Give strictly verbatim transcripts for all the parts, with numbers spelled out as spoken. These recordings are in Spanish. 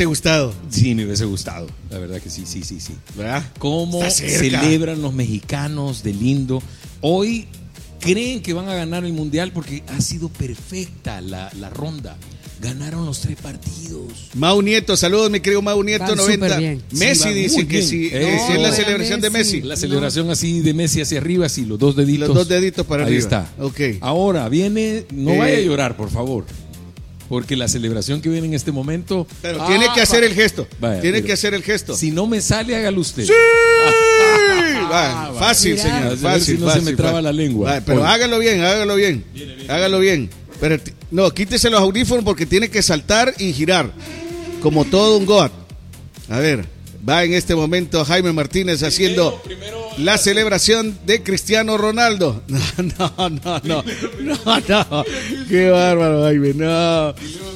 gustado. Sí, me hubiese gustado. La verdad que sí, sí, sí, sí. ¿Verdad? ¿Cómo celebran los mexicanos de lindo? Hoy creen que van a ganar el mundial porque ha sido perfecta la, la ronda. Ganaron los tres partidos. Mau Nieto, saludos, mi querido Mau Nieto, Van noventa. bien. Messi Sí, dice que bien. sí, Eh, que no, sí es la era celebración Messi. de Messi. La celebración no. así de Messi hacia arriba, así, los dos deditos. Los dos deditos para Ahí arriba. está. Ok. Ahora viene, no Eh, vaya a llorar, por favor. Porque la celebración que viene en este momento. Pero Ah, tiene que hacer va. el gesto. Vaya, tiene pero que hacer el gesto. Si no me sale, hágalo usted. ¡Sí! Ah, Va, fácil, mira. señor. A ver Fácil, si no fácil, se me traba fácil. la lengua. Va, pero Oye. hágalo bien, hágalo bien. Viene, viene, hágalo bien. Pero, t- no, quítese los audífonos porque tiene que saltar y girar. Como todo un goat. A ver, va en este momento Jaime Martínez haciendo primero, la celebración de Cristiano Ronaldo. No, no, no, no. No, no. Qué bárbaro, Jaime, no.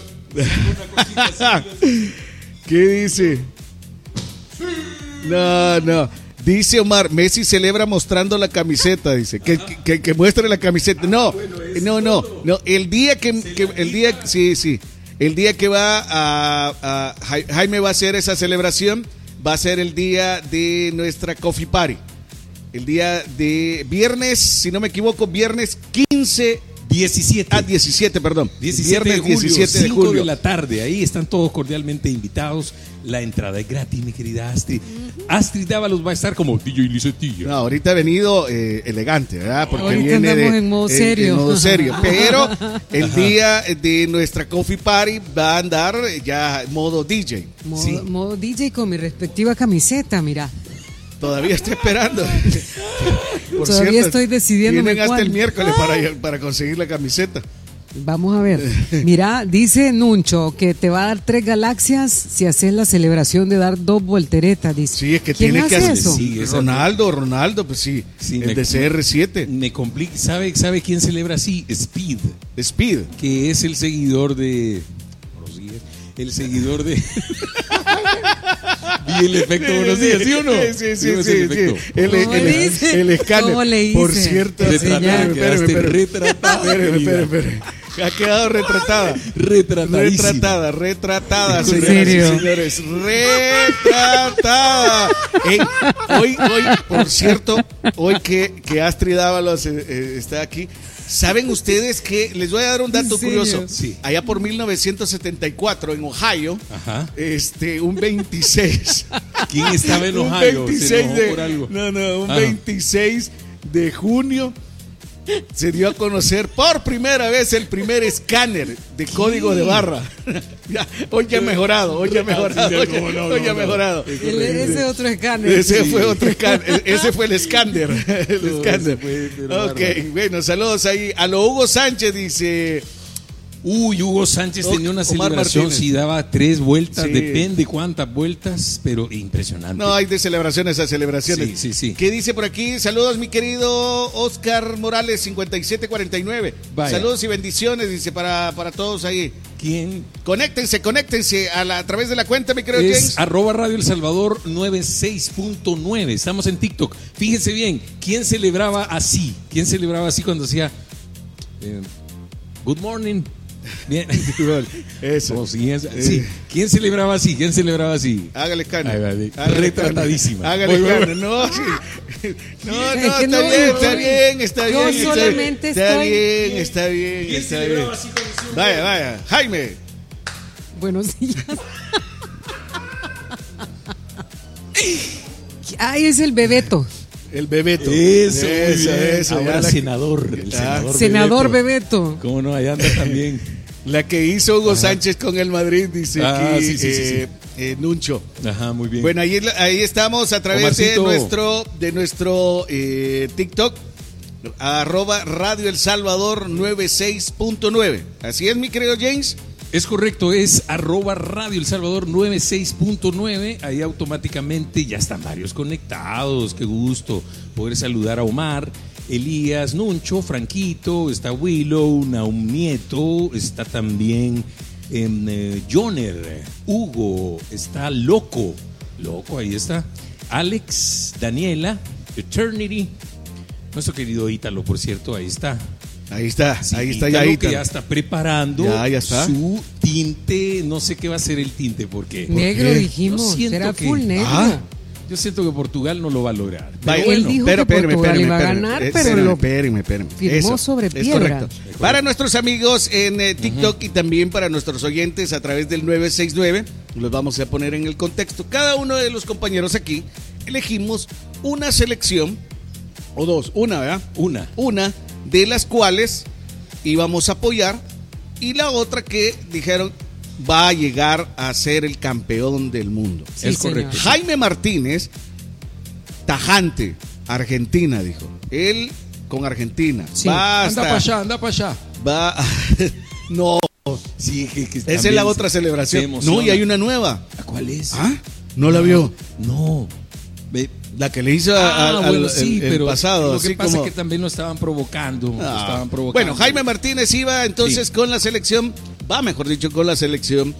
¿Qué dice? No, no. Dice Omar, Messi celebra mostrando la camiseta, dice. Que, que, que muestre la camiseta. No, no, no, no. El día que, que el día, sí, sí. El día que va a, a Jaime va a hacer esa celebración, va a ser el día de nuestra Coffee Party. El día de viernes, si no me equivoco, viernes quince. diecisiete. Ah, diecisiete, perdón. diecisiete Viernes de julio, diecisiete de cinco julio. de la tarde. Ahí están todos cordialmente invitados. La entrada es gratis, mi querida Astrid. Astrid Dávalos va a estar como D J Licetillo. No, ahorita ha venido eh, elegante, ¿verdad? Porque Ahorita viene andamos de, en modo en- serio. en modo serio. Pero el día de nuestra Coffee Party va a andar ya modo D J. Modo, Sí, modo D J con mi respectiva camiseta, mira. todavía estoy esperando. Por Todavía estoy decidiéndome Tienen hasta cuál. el miércoles para, para conseguir la camiseta. Vamos a ver. Mira, dice Nuncho que te va a dar tres galaxias si haces la celebración de dar dos volteretas. Dice. Sí, es que ¿Quién tiene que hace hacer. eso? Sí, esa- Ronaldo, Ronaldo, pues sí. Sí, el me- de C R siete. Me complica. ¿Sabe, ¿Sabe quién celebra así? Speed, Speed. que es el seguidor de. Buenos días. El seguidor de. Vi el efecto buenos días, ¿sí o no? Sí, sí, sí. ¿Vio sí, ese sí. efecto? El, ¿Cómo el- le hice? el escáner. ¿Cómo le hice? Por cierto, Retratada, espérame, quedaste espérame, espérame. retratada. Espérame, espérame, espérame. Ha quedado retratada. Retratadísima. Retratada, retratada, ¿En señoras y serio? señores. Retratada. Ey, hoy, hoy, por cierto, hoy que, que Astrid Dávalos eh, eh, está aquí, ¿saben ustedes que les voy a dar un dato ¿En serio? curioso? Sí. Allá por mil novecientos setenta y cuatro en Ohio, Ajá. este, un veintiséis. ¿Quién estaba en un Ohio? ¿Se veintiséis enojó de, por algo? No, no, un Ajá. veintiséis de junio se dio a conocer por primera vez el primer escáner de código de barra. Ya, hoy ya ha mejorado, hoy ya ha mejorado, Sí, hoy, sí, no, no, hoy ya ha no, no. mejorado. El- ese otro escáner. Ese Sí. fue otro escáner, ese fue el escáner, el No, escáner. ese fue, pero Ok, bárbaro. bueno, saludos ahí. A lo Hugo Sánchez dice, Uy, Hugo Sánchez tenía una Omar celebración, Martínez. si daba tres vueltas, Sí. depende cuántas vueltas, pero impresionante. no, hay de celebraciones a celebraciones. Sí, sí, sí. ¿Qué dice por aquí? Saludos, mi querido Oscar Morales, cincuenta y siete cuarenta y nueve. Vaya. Saludos y bendiciones, dice, para, para todos ahí. ¿Quién Conéctense, conéctense a, la, a través de la cuenta, mi querido es? James. Arroba Radio El Salvador noventa y seis punto nueve. Estamos en TikTok. Fíjense bien, ¿quién celebraba así? ¿Quién celebraba así cuando decía eh, Good morning? Bien. Eso. Como si es- sí. ¿Quién celebraba así? ¿Quién celebraba así? Hágale Ahí escáner. va, de- Hágale retratadísima. escáner. Hágale Voy, voy, escáner. No, sí. No, no, Es que está no, bien, no, está no. bien, está Yo bien. está solamente bien, está estoy- bien, está bien, está bien. Vaya, vaya. Jaime. Buenos días. Ay, es el Bebeto. El Bebeto. Eso, muy eso, bien. eso. Ahora ya la- senador. El Ah, senador, Senador Bebeto. Bebeto. ¿Cómo no? Allá anda también. La que hizo Hugo Sánchez con el Madrid, dice Ah, aquí sí, sí, sí, eh, eh, Nuncho. Ajá, muy bien. Bueno, ahí, ahí estamos a través de Omarcito. nuestro, de nuestro eh, TikTok, arroba Radio El Salvador noventa y seis punto nueve. Así es, mi querido James. Es correcto, es arroba Radio El Salvador noventa y seis punto nueve. Ahí automáticamente ya están varios conectados. Qué gusto poder saludar a Omar, Elías, Nuncho, Franquito, está Willow, Naum Nieto, está también em, eh, Joner, Hugo, está Loco, Loco, ahí está, Alex, Daniela, Eternity, nuestro querido Ítalo, por cierto, ahí está. Ahí está, Sí, ahí está Ítalo, ya que ya está preparando Ya, ya está. su tinte, no sé qué va a ser el tinte, porque Negro qué? dijimos, Yo siento será que- full negro. Ah. yo siento que Portugal no lo va a lograr. Pero Vaya, Él bueno, dijo pero, que espérame, Portugal espérame, iba a espérame, ganar, eh, pero espérame, lo espérame, espérame. firmó Eso, sobre es piedra. correcto. Para nuestros amigos en eh, TikTok y también para nuestros oyentes a través del nueve seis nueve, los vamos a poner en el contexto. Cada uno de los compañeros aquí elegimos una selección, o dos, una, ¿verdad? una. Una de las cuales íbamos a apoyar y la otra que dijeron va a llegar a ser el campeón del mundo. Sí, Es señor. correcto. Jaime Martínez, tajante, Argentina, dijo. Él con Argentina. Sí. Va Anda hasta- para allá, anda para allá. Va a- no, Sí, que, que esa es también la se- otra se celebración. emociona. No, y hay una nueva. ¿A ¿Cuál es? ¿Ah? ¿No la vio? No. Ve- La que le hizo a- Ah, a- al bueno, sí, el- el pero pasado. lo que así pasa como- es que también lo estaban provocando. lo Ah. estaban provocando. Bueno, Jaime Martínez iba entonces Sí. con la selección, va mejor dicho, con la selección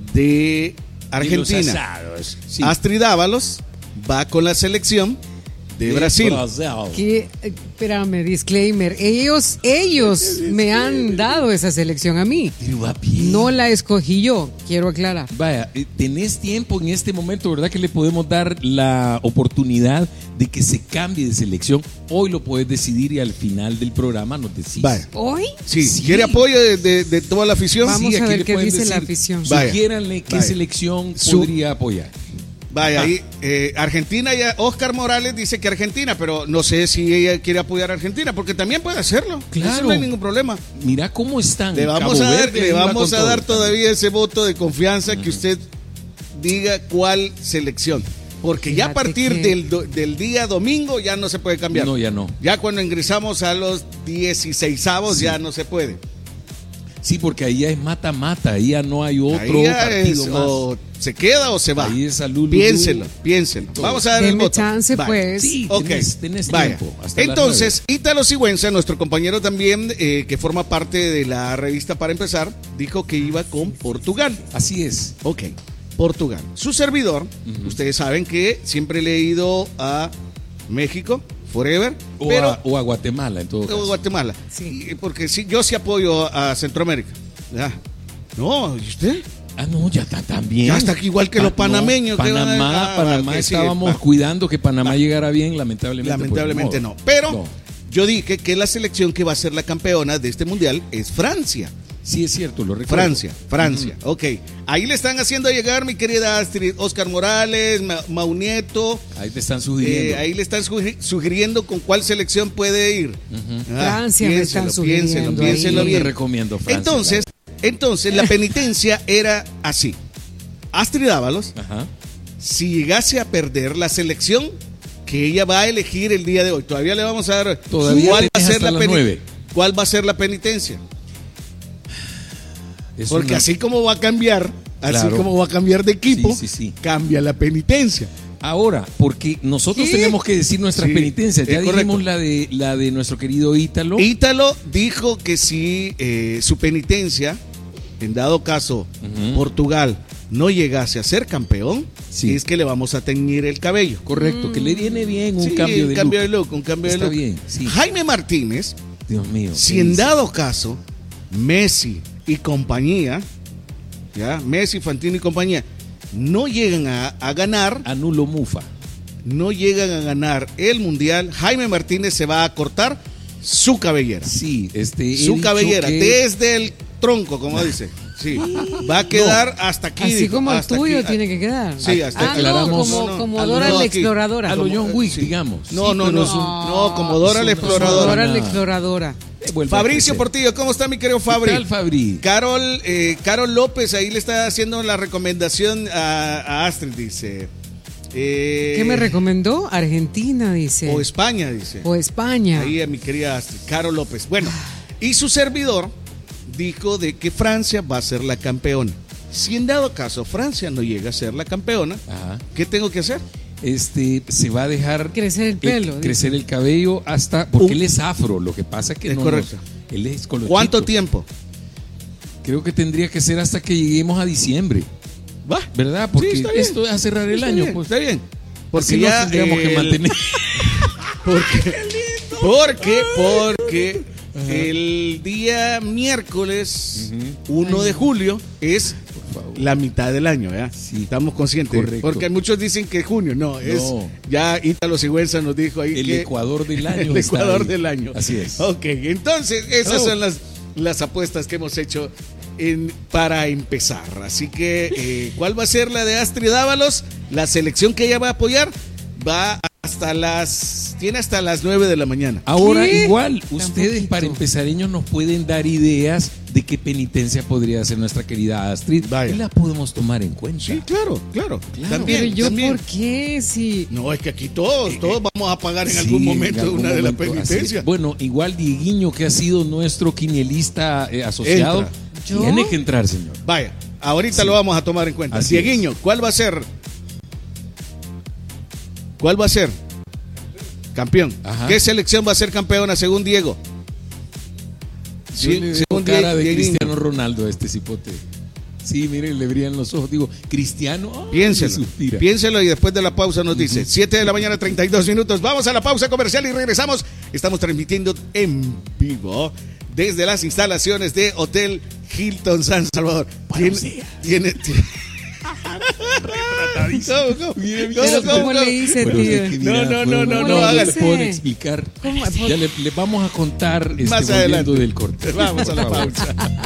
de Y los Argentina. asados, sí. Astrid Ábalos va con la selección de De Brasil. Brasil. Que, eh, espérame, disclaimer. Ellos, ellos me han dado esa selección a mí. Pero va bien. No la escogí yo, quiero aclarar. Vaya, eh, tenés tiempo en este momento, ¿verdad? Que le podemos dar la oportunidad de que se cambie de selección. Hoy lo puedes decidir y al final del programa nos decís. Vaya. ¿Hoy? Sí, Sí. ¿quiere apoyo de, de- de toda la afición? Vamos a aquí ver le qué pueden dice la decir, afición. Vaya. Sugiéranle qué Vaya. selección Su- podría apoyar. Vaya, Ajá. ahí eh, Argentina, ya Oscar Morales dice que Argentina, pero no sé si ella quiere apoyar a Argentina, porque también puede hacerlo. Claro. Eso no hay ningún problema. Mira cómo están. Le vamos Cabo a dar, Verde le ahí va vamos con a todo dar también. todavía ese voto de confianza que usted diga cuál selección. Porque ya a Fíjate partir que- del, do- del día domingo ya no se puede cambiar. No, ya no. Ya cuando ingresamos a los dieciseisavos Sí. ya no se puede. Sí, porque ahí ya es mata-mata, ahí ya no hay otro Ahí ya partido es, más. o se queda o se va. Ahí es alulu. Piénselo, piénselo. Vamos a dar el Deme voto. chance, Vaya. pues. Sí, Ok, tenés, tenés vaya. tiempo. hasta las Entonces, Ítalo Sigüenza, nuestro compañero también, eh, que forma parte de la revista Para Empezar, dijo que iba con Portugal. nueve. Así es. Ok, Portugal. Su servidor, ustedes saben que siempre le he ido a México, forever, O, pero a, o a Guatemala, en todo o caso. Guatemala. Sí. Y- Porque sí, yo sí apoyo a Centroamérica. Ya. No, ¿y usted? Ah, no, ya está también. Ya está aquí igual que los panameños que van a- Panamá, ah, Panamá que sí, estábamos va. cuidando que Panamá llegara bien, lamentablemente. Lamentablemente pues, no. modo. Pero No. yo dije que la selección que va a ser la campeona de este mundial es Francia. Sí, es cierto, lo recuerdo. Francia, Francia. Ok. Ahí le están haciendo llegar, mi querida Astrid, Oscar Morales, Ma- Maunieto. Ahí te están sugiriendo. Eh, ahí le están sugi- sugiriendo con cuál selección puede ir. Ah, Francia me están piénselo, sugiriendo piénselo, ahí. piénselo Yo bien. te recomiendo Francia. Entonces, entonces la penitencia era así. Astrid Ábalos, Ajá. si llegase a perder la selección que ella va a elegir el día de hoy, todavía le vamos a dar Todavía cuál va a tenés ser hasta la las peni- nueve. cuál va a ser la penitencia. Es Porque una- así como va a cambiar, así Claro. como va a cambiar de equipo, Sí, sí, sí. cambia la penitencia. Ahora, porque nosotros ¿Qué? tenemos que decir nuestras Sí, penitencias. Ya es dijimos correcto. la de la de nuestro querido Ítalo. Ítalo dijo que si eh, su penitencia, en dado caso Ujú. Portugal no llegase a ser campeón, Sí. es que le vamos a teñir el cabello. Correcto, que le viene bien un Sí, cambio de un cambio look. de look, un cambio Está de look. bien, sí. Jaime Martínez, Dios mío. si ¿qué en dice? dado caso Messi y compañía, ya Messi, Fantino y compañía, no llegan a, a ganar, Anulo Mufa. no llegan a ganar el mundial, Jaime Martínez se va a cortar su cabellera. Sí, este. he Su dicho cabellera, que- desde el tronco, como dice. Sí, va a quedar hasta aquí. Así dijo, como el hasta tuyo aquí. tiene que quedar. Sí, hasta ah, aquí. no, Aclaramos. como, No, no, como a lo- Dora no, la aquí. exploradora. A lo como- John Wick, sí. digamos. No, Sí, no, pero no, es un- no, como Dora la eso no- Como exploradora. Dora la nada. exploradora. Eh, vuelve a Fabricio crecer. Portillo, ¿cómo está mi querido Fabri? ¿Qué tal, Fabri? Carol, eh, Carol López ahí le está haciendo la recomendación a, a Astrid, dice. Eh, ¿Qué me recomendó? Argentina, dice. O España, dice. O España. Ahí a mi querida Astrid, Carol López. Bueno, y su servidor dijo de que Francia va a ser la campeona. Si en dado caso Francia no llega a ser la campeona, Ajá. ¿qué tengo que hacer? Este, se va a dejar Crecer el pelo, crecer el cabello hasta porque Un- él es afro, lo que pasa que Es no correcto. nos- él es colochito. ¿Cuánto tiempo? Creo que tendría que ser hasta que lleguemos a diciembre, ¿Va? ¿verdad? Porque Sí, está bien. esto es a cerrar el Está año, bien, pues. está bien. Porque Así nos ya tendríamos que el- mantener. Porque, porque, porque Ajá. El día miércoles uh-huh. uno de julio es la mitad del año, ¿verdad? Sí. Estamos conscientes. Correcto. Porque muchos dicen que junio, no, no. es ya Ítalo Sigüenza nos dijo ahí el que Ecuador del año. El Ecuador del año. Así es. Ok, entonces esas oh. son las, las apuestas que hemos hecho en, para empezar. Así que, eh, ¿cuál va a ser la de Astrid Dávalos? La selección que ella va a apoyar va hasta las... Tiene hasta las nueve de la mañana. Ahora, ¿Qué? igual, ustedes para empezareños nos pueden dar ideas de qué penitencia podría hacer nuestra querida Astrid. Vaya. Y la podemos tomar en cuenta. Sí, claro, claro. Claro. También, Pero yo, también. ¿por qué? Si... No, es que aquí todos, todos vamos a pagar en Sí, algún momento en algún una de las momento, penitencias. así. Bueno, igual Dieguiño, que ha sido nuestro quinielista eh, asociado, Entra. ¿Yo? tiene que entrar, señor. Vaya, ahorita Sí. lo vamos a tomar en cuenta. Así Dieguiño, ¿cuál va a ser? ¿Cuál va a ser? Campeón. Ajá. ¿Qué selección va a ser campeona según Diego? Yo le veo según cara de Dieguiño. Cristiano Ronaldo a este cipote. Sí, miren, le brillan los ojos. Digo, Cristiano, ay, Piénselo, le suspira. piénselo y después de la pausa nos dice, siete de la mañana, treinta y dos minutos, vamos a la pausa comercial y regresamos. Estamos transmitiendo en vivo desde las instalaciones de Hotel Hilton San Salvador. Buenos Tiene- días. tiene- tiene- ¿Cómo, cómo? Bien, ¿Cómo, Pero cómo, ¿cómo cómo? le dice, Bueno, tío? es que No, no, fue no, un- no, no, le hágale. puedo explicar. ¿Cómo? Ya le, le vamos a contar este, Más volviendo adelante. del corte. Vamos a la pausa.